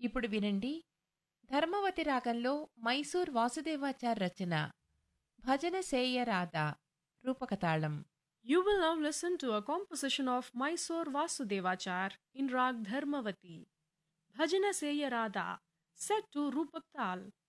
ఇప్పుడు వినండి ధర్మవతి రాగంలో మైసూర్ వాసుదేవాచార్ రచన భజన సేయరాధా రూపకతాళం. You will now listen to a composition of Mysore Vasudevachar in Rag Dharmavati. Bhajana Seya Radha, set to Rupak Tal.